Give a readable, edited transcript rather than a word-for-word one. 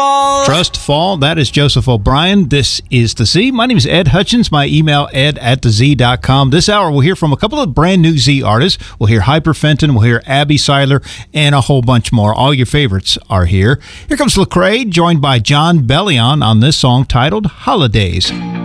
fall. Trust fall. That is Joseph O'Brien. This is The Z. My name is Ed Hutchins. My email, ed@thez.com. This hour, we'll hear from a couple of brand new Z artists. We'll hear Hyperfenton. We'll hear Abby Seiler and a whole bunch more. All your favorites are here. Here comes Lecrae, joined by John Bellion on this song titled Holidays.